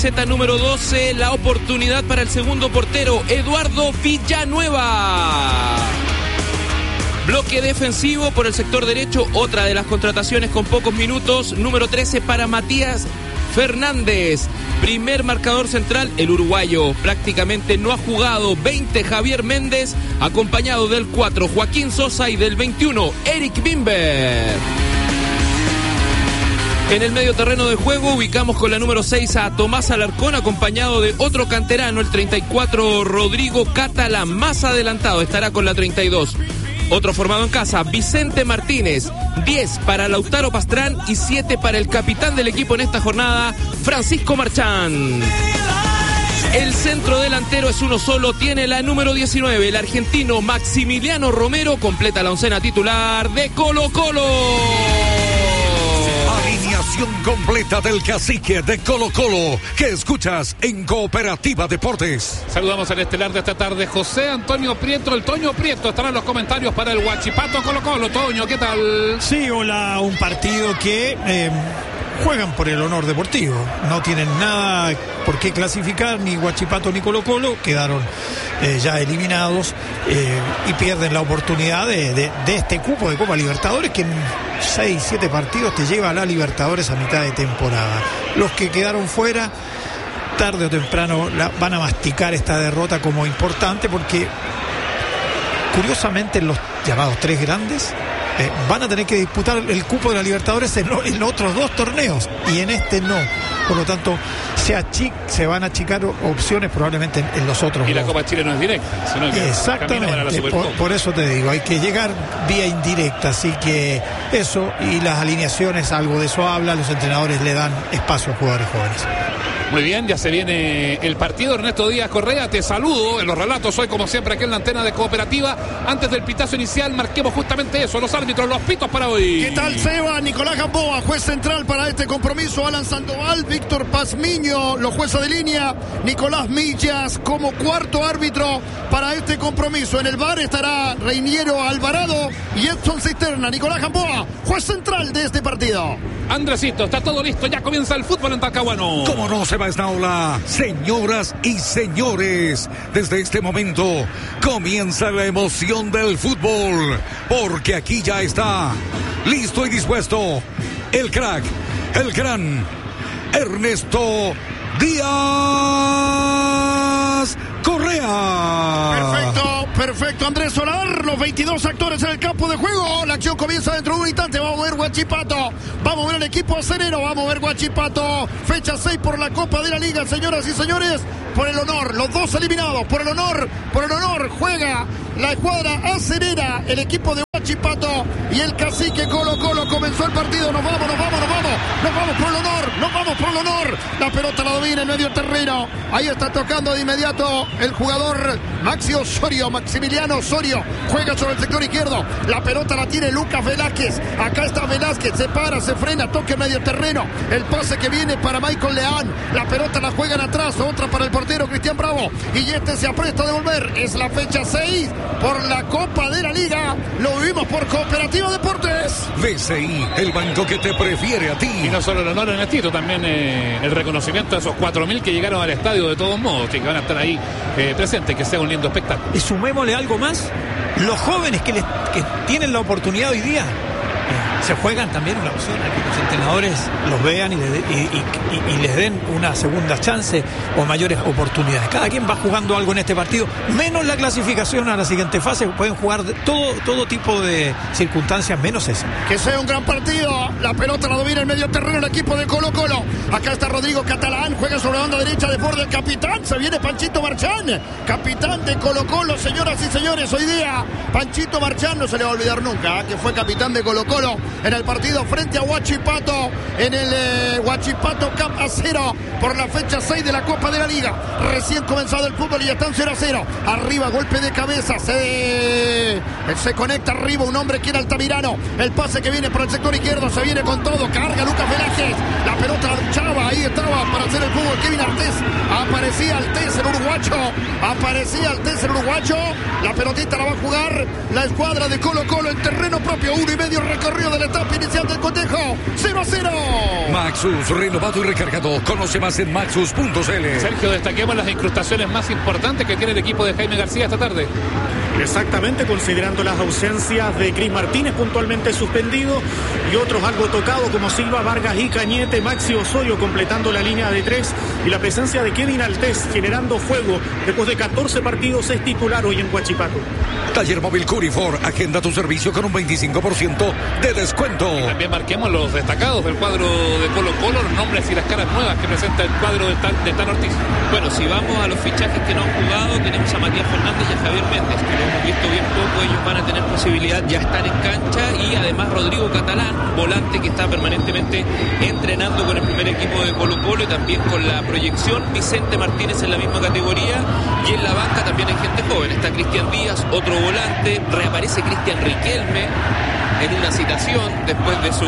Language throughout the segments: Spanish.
Z número 12, la oportunidad para el segundo portero, Eduardo Villanueva. Bloque defensivo por el sector derecho, otra de las contrataciones con pocos minutos, número 13 para Matías Fernández. Primer marcador central, el uruguayo prácticamente no ha jugado. 20, Javier Méndez, acompañado del 4, Joaquín Sosa, y del 21, Eric Bimber. En el medio terreno de juego ubicamos con la número 6 a Tomás Alarcón, acompañado de otro canterano, el 34, Rodrigo Catalán. Más adelantado estará con la 32. Otro formado en casa, Vicente Martínez. 10 para Lautaro Pastrán y 7 para el capitán del equipo en esta jornada, Francisco Marchán. El centro delantero es uno solo, tiene la número 19, el argentino Maximiliano Romero, completa la oncena titular de Colo-Colo. Alineación completa del cacique de Colo-Colo que escuchas en Cooperativa Deportes. Saludamos al estelar de esta tarde, José Antonio Prieto. El Toño Prieto estará en los comentarios para el Huachipato Colo-Colo. Toño, ¿qué tal? Sí, hola, un partido que juegan por el honor deportivo. No tienen nada por qué clasificar, ni Huachipato ni Colo-Colo. Quedaron ya eliminados y pierden la oportunidad de este cupo de Copa Libertadores, que en 6-7 partidos te lleva a la Libertadores a mitad de temporada. Los que quedaron fuera, tarde o temprano van a masticar esta derrota como importante, porque curiosamente los llamados tres grandes van a tener que disputar el cupo de la Libertadores en otros dos torneos, y en este no. Por lo tanto, se van a achicar opciones probablemente en los otros. Y la Copa Chile no es directa, sino que exactamente, por eso te digo, hay que llegar vía indirecta. Así que eso, y las alineaciones, algo de eso habla. Los entrenadores le dan espacio a jugadores jóvenes. Muy bien, ya se viene el partido. Ernesto Díaz Correa, te saludo en los relatos hoy, como siempre, aquí en la antena de Cooperativa. Antes del pitazo inicial, marquemos justamente eso, los árbitros, los pitos para hoy. ¿Qué tal, Seba? Nicolás Gamboa, juez central para este compromiso. Alan Sandoval, Víctor Pazmiño, los jueces de línea. Nicolás Millas como cuarto árbitro para este compromiso. En el VAR estará Reiniero Alvarado y Edson Cisterna. Nicolás Gamboa, juez central de este partido. Andresito, está todo listo, ya comienza el fútbol en Talcahuano. ¿Cómo no se va esta ola? Señoras y señores, desde este momento comienza la emoción del fútbol, porque aquí ya está listo y dispuesto el crack, el gran Ernesto Díaz Correa. Perfecto, Andrés Solar, los 22 actores en el campo de juego. La acción comienza dentro de un instante. Vamos a ver Huachipato, vamos a ver el equipo acenero, vamos a ver Huachipato, fecha 6 por la Copa de la Liga, señoras y señores. Por el honor, los dos eliminados, por el honor, juega la escuadra acenera, el equipo de Huachipato y el cacique Colo-Colo. Comenzó el partido, nos vamos por el honor, la pelota la domina en medio terreno, ahí está tocando de inmediato el jugador Maximiliano Osorio, juega sobre el sector izquierdo, la pelota la tiene Lucas Velázquez, acá está Velázquez, se para, se frena, toca en medio terreno, el pase que viene para Michael Leán, la pelota la juegan atrás, otra para el portero Cristian Bravo, y este se apresta a devolver. Es la fecha 6 por la Copa de la Liga, lo vivimos por Cooperativa Deportes. BCI, el banco que te prefiere a ti. Y no solo el honor en el título, también el reconocimiento a esos 4.000 que llegaron al estadio de todos modos, que van a estar ahí presentes, que sea un lindo espectáculo. Y sumémosle algo más, los jóvenes que tienen la oportunidad hoy día, se juegan también una opción a que los entrenadores los vean y les den una segunda chance o mayores oportunidades. Cada quien va jugando algo en este partido, menos la clasificación a la siguiente fase. Pueden jugar todo tipo de circunstancias, menos esa. Que sea un gran partido. La pelota la domina en medio terreno el equipo de Colo-Colo. Acá está Rodrigo Catalán, juega sobre la banda derecha de borde el capitán. Se viene Panchito Marchán, capitán de Colo-Colo, señoras y señores. Hoy día Panchito Marchán no se le va a olvidar nunca, que fue capitán de Colo-Colo en el partido frente a Huachipato, en el Huachipato Cup a 0 por la fecha 6 de la Copa de la Liga. Recién comenzado el fútbol y ya están 0-0. Arriba, golpe de cabeza, se conecta arriba un hombre que era Altamirano. El pase que viene por el sector izquierdo, se viene con todo, carga Lucas Velázquez, la pelota la luchaba, ahí estaba para hacer el fútbol Kevin Artés, aparecía Artés el uruguayo, la pelotita la va a jugar la escuadra de Colo-Colo en terreno propio, 1,5 recorrido de la etapa inicial del cotejo. 0-0. Maxus, renovado y recargado. Conoce más en maxus.cl. Sergio, destaquemos las incrustaciones más importantes que tiene el equipo de Jaime García esta tarde. Exactamente, considerando las ausencias de Cris Martínez puntualmente suspendido y otros algo tocado como Silva, Vargas y Cañete, Maxi Osorio completando la línea de 3 y la presencia de Kevin Altés generando juego después de 14 partidos, es titular hoy en Huachipato. Taller Móvil Curifor, agenda tu servicio con un 25% de descuento. También marquemos los destacados del cuadro de Colo-Colo, los nombres y las caras nuevas que presenta el cuadro de Tan Ortiz. Bueno, si vamos a los fichajes que no han jugado, tenemos a Matías Fernández y a Javier Méndez, que lo hemos visto bien poco. Ellos van a tener posibilidad, ya estar en cancha, y además Rodrigo Catalán, volante que está permanentemente entrenando con el primer equipo de Colo-Colo y también con la proyección. Vicente Martínez en la misma categoría, y en la banca también hay gente joven. Está Cristian Díaz, otro volante, reaparece Cristian Riquelme en una citación después de su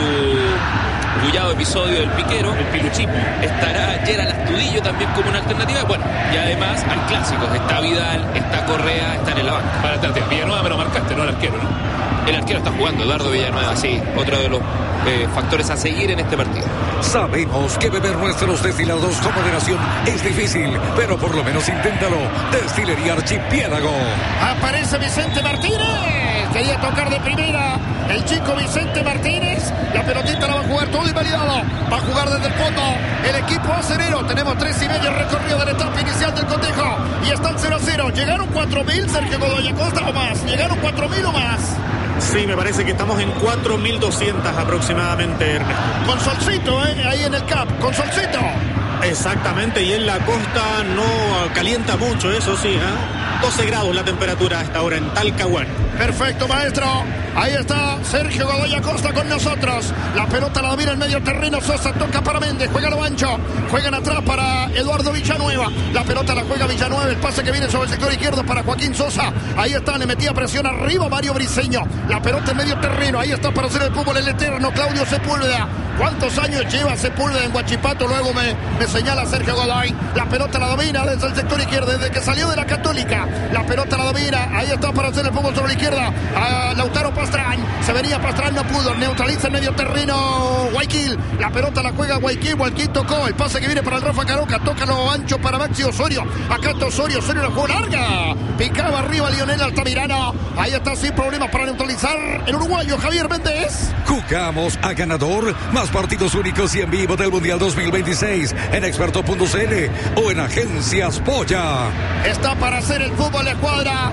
bullado episodio del Piquero, el Piluchín. Estará Gerald Astudillo también como una alternativa. Bueno, y además hay clásicos, está Vidal, está Correa, están en la banca. Para atrás, Villanueva me lo marcaste, no el arquero, ¿no? El arquero está jugando, Eduardo Villanueva, sí, otro de los factores a seguir en este partido. Sabemos que beber nuestros destilados con moderación es difícil, pero por lo menos inténtalo. Destilería Archipiélago. Aparece Vicente Martínez. Quería tocar de primera el chico Vicente Martínez. La pelotita la va a jugar todo invalidado. Va a jugar desde el fondo el equipo acerero. Tenemos 3:30 recorrido de la etapa inicial del cotejo. Y están 0-0. ¿Llegaron 4.000, Sergio Godoy Acosta, o más? ¿Llegaron 4.000 o más? Sí, me parece que estamos en 4.200 aproximadamente, Ernesto. Con solcito, ahí en el CAP, con solcito. Exactamente, y en la costa no calienta mucho, eso sí, 12 grados la temperatura a esta hora en Talcahuano. Perfecto, maestro. Ahí está Sergio Godoy Acosta con nosotros. La pelota la domina en medio terreno. Sosa toca para Méndez. Juega lo ancho. Juegan atrás para Eduardo Villanueva. La pelota la juega Villanueva. El pase que viene sobre el sector izquierdo para Joaquín Sosa. Ahí está, le metía presión arriba Mario Briceño. La pelota en medio terreno. Ahí está para hacer el fútbol el eterno Claudio Sepúlveda. ¿Cuántos años lleva Sepúlveda en Huachipato? Luego me señala Sergio Godoy. La pelota la domina desde el sector izquierdo, desde que salió de la Católica. La pelota la domina. Ahí está para hacer el fútbol sobre la izquierda. A Lautaro Pastrán. Se venía Pastrán, no pudo. Neutraliza el medio terreno Guayaquil. La pelota la juega Guayaquil. Guayaquil tocó. El pase que viene para el Rafa Caroca. Toca lo ancho para Maxi Osorio. Acá está Osorio. Osorio la jugó larga. Picaba arriba Lionel Altamirano. Ahí está sin problemas para neutralizar el uruguayo Javier Méndez. Jugamos a ganador. Más partidos únicos y en vivo del Mundial 2026 en experto.cl o en Agencias Polla. Está para hacer el fútbol de escuadra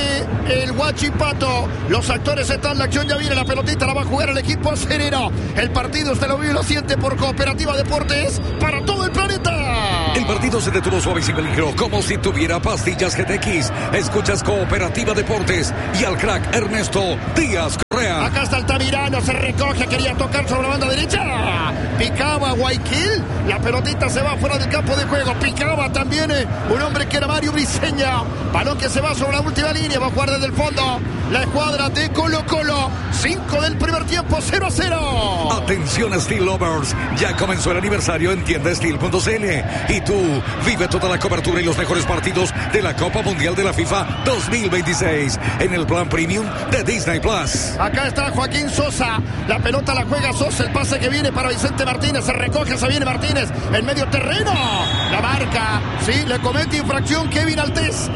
de el Huachipato. Los actores están en la acción, ya viene la pelotita, la va a jugar el equipo acerero. El partido usted lo vive y lo siente por Cooperativa Deportes para todo el planeta. El partido se detuvo suave y sin peligro, como si tuviera pastillas GTX. Escuchas Cooperativa Deportes y al crack Ernesto Díaz Correa. Acá está Altamirano, se recoge, quería tocar sobre la banda derecha. Picaba Guayaquil, la pelotita se va fuera del campo de juego. Picaba también un hombre que era Mario Briceña. Balón que se va sobre la última línea, va a jugar desde el fondo la escuadra de Colo-Colo. 5 del primer tiempo, 0-0. Atención Steel Lovers, ya comenzó el aniversario en tiendasteel.cl y tú vive toda la cobertura y los mejores partidos de la Copa Mundial de la FIFA 2026 en el plan premium de Disney Plus. Acá está Joaquín Sosa, la pelota la juega Sosa, el pase que viene para Vicente Martínez, se recoge, se viene Martínez en medio terreno, la marca, sí, le comete infracción Kevin Altés,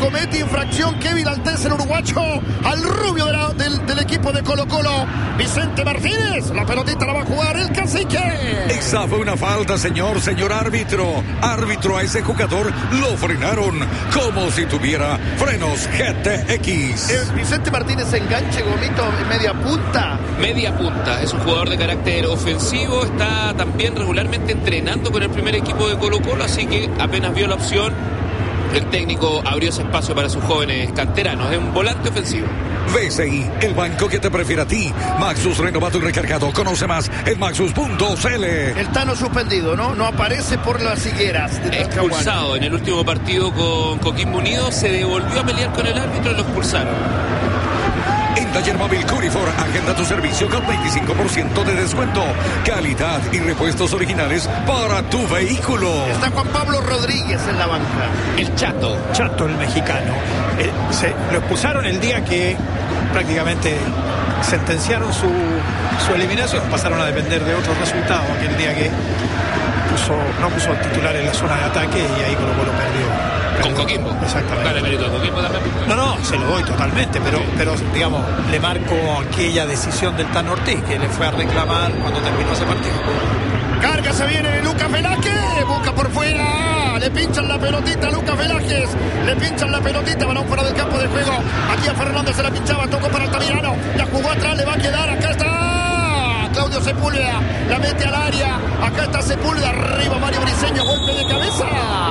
el uruguayo al rubio del equipo de Colo-Colo, Vicente Martínez, la pelotita la va a jugar el cacique. Esa fue una falta, señor árbitro. Árbitro, a ese jugador lo frenaron como si tuviera frenos GTX. Vicente Martínez enganche, Gomito, en media punta. Media punta, es un jugador de carácter ofensivo, está también regularmente entrenando con el primer equipo de Colo-Colo, así que apenas vio la opción, el técnico abrió ese espacio para sus jóvenes canteranos. Es un volante ofensivo. BCI, el banco que te prefiere a ti. Maxus renovado y recargado. Conoce más en maxus.cl. El Tano suspendido, ¿no? No aparece por las higueras. Expulsado en el último partido con Coquimbo Unido. Se devolvió a pelear con el árbitro y lo expulsaron. En Taller Móvil Curifor, agenda tu servicio con 25% de descuento. Calidad y repuestos originales para tu vehículo. Está Juan Pablo Rodríguez en la banca. El Chato, el mexicano. Lo expulsaron el día que prácticamente sentenciaron su eliminación, pasaron a depender de otros resultados aquel día que no puso al titular en la zona de ataque y ahí Colo-Colo perdió. Con Coquimbo. Exactamente. Dale mérito a Coquimbo también. No, se lo doy totalmente, pero digamos, le marco aquella decisión del Tan Ortiz que le fue a reclamar cuando terminó ese partido. Carga, se viene Lucas Velázquez, busca por fuera, le pinchan la pelotita a Lucas Velázquez, le pinchan la pelotita, balón fuera del campo de juego. Aquí a Fernández se la pinchaba, tocó para Altamirano, la jugó atrás, le va a quedar, acá está Claudio Sepúlveda, la mete al área, acá está Sepúlveda, arriba Mario Briseño, golpe de cabeza,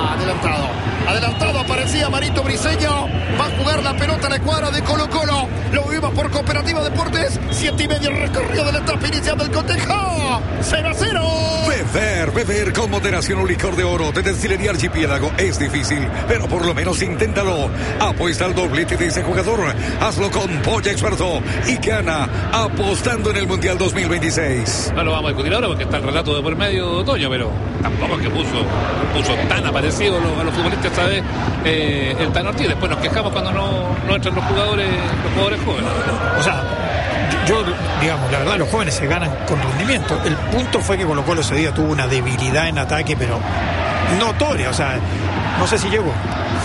adelantado aparecía Marito Briseño, va a jugar la pelota a la escuadra de Colo-Colo, lo vivimos por Cooperativa Deportes, 7:30 recorrido de la etapa inicial del cotejo, 0-0. Beber con moderación un licor de oro de Destilería Archipiélago es difícil, pero por lo menos inténtalo. Apuesta al doblete de ese jugador, hazlo con Polla Experto y gana apostando en el Mundial 2026. No lo vamos a discutir ahora porque está el relato de por medio de Toño, pero tampoco es que puso tan aparecido a los futbolistas esta vez el Tan Ortiz. Después nos quejamos cuando no entran los jugadores jóvenes. O sea, yo, digamos, la verdad, los jóvenes se ganan con rendimiento. El punto fue que Colo-Colo ese día tuvo una debilidad en ataque, pero notoria. O sea, no sé si llegó.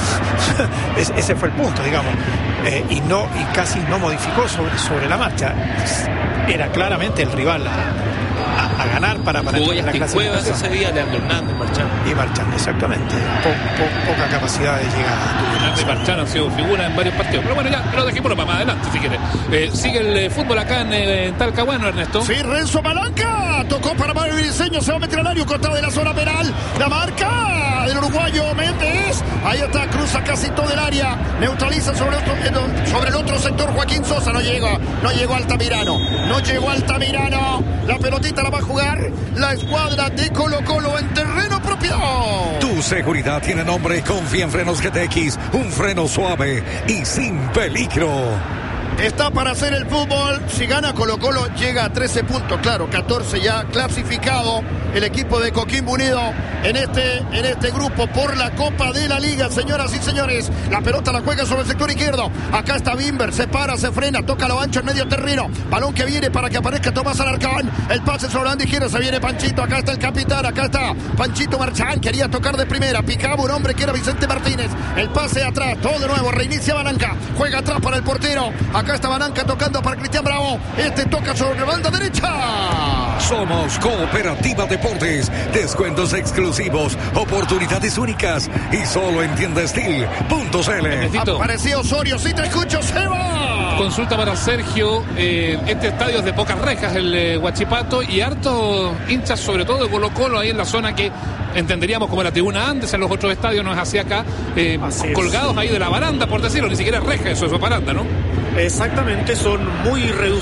Ese fue el punto, digamos. Y casi no modificó sobre la marcha. Era claramente el rival a ganar para jugó la Cuevas ese día, Leandro Hernández, Marchán, exactamente. Poca capacidad de llegar. Hernández y Marchán han sido figuras en varios partidos. Pero bueno, ya lo dejémoslo para más adelante si quiere. Sigue el fútbol acá en Talcahuano, Ernesto. Sí, Renzo Malanca tocó para Mario Briseño, se va a meter al área, costado de la zona penal, la marca del uruguayo Méndez, ahí está, cruza casi todo el área, neutraliza sobre el otro sector Joaquín Sosa, no llegó Altamirano, la pelotita la va a jugar la escuadra de Colo-Colo en terreno propio. Tu seguridad tiene nombre, confía en Frenos GTX, un freno suave y sin peligro. Está para hacer el fútbol. Si gana Colo-Colo llega a 13 puntos. Claro, 14 ya clasificado el equipo de Coquimbo Unido en este grupo por la Copa de la Liga. Señoras y señores, la pelota la juega sobre el sector izquierdo. Acá está Bimber, se para, se frena, toca lo ancho en medio terreno. Balón que viene para que aparezca Tomás Alarcón. El pase sobre la banda izquierda, se viene Panchito. Acá está el capitán, acá está Panchito Marchán. Quería tocar de primera, picaba un hombre que era Vicente Martínez. El pase atrás, todo de nuevo, reinicia Balanca. Juega atrás para el portero. Acá está Balanca tocando para Cristian Bravo. Toca sobre la banda derecha. Somos Cooperativa Deportes. Descuentos exclusivos, oportunidades únicas y solo en tiendastil.cl. Apareció Osorio, si te escucho, Seba. Consulta para Sergio. Este estadio es de pocas rejas, el Huachipato, y hartos hinchas, sobre todo de Colo-Colo, ahí en la zona que entenderíamos como la tribuna antes, en los otros estadios, no es así acá, colgados ahí de la baranda, por decirlo, ni siquiera es reja, eso es baranda, ¿no? Exactamente, son muy reducidos.